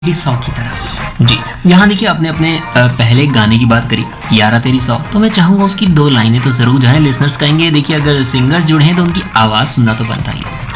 तेरी सौ की तरह। जी, यहाँ देखिए आपने अपने पहले गाने की बात करी, यारा तेरी सौ, तो मैं चाहूंगा उसकी दो लाइनें तो जरूर जो है लिसनर्स कहेंगे, देखिए अगर सिंगर जुड़े हैं तो उनकी आवाज सुनना तो बनता ही है।